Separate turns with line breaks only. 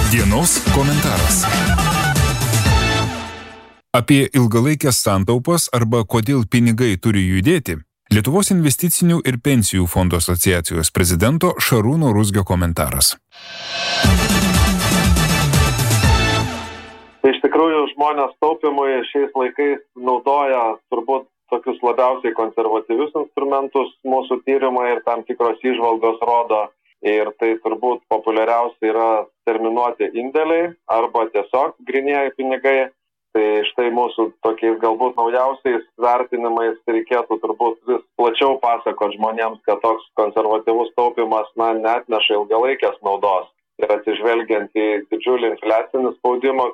Dienos komentaras. Apie ilgalaikės santaupas arba kodėl pinigai turi judėti, Lietuvos investicinių ir pensijų fondų asociacijos prezidento Šarūno Ruzgio komentaras.
Tai iš tikrųjų žmonės taupymui šiais laikais naudoja turbūt tokius labiausiai konservatyvius instrumentus mūsų tyrimai ir tam tikros įžvalgos rodo. Ir tai turbūt populiariausia yra terminuoti indėliai arba tiesiog grynieji pinigai. Tai štai mūsų tokiais galbūt naujausiais vertinimais reikėtų turbūt vis plačiau pasakoti žmonėms, kad toks konservatyvus taupimas neatneša ilgalaikės naudos. Ir atsižvelgiant į didžiulį infliacinį spaudimą,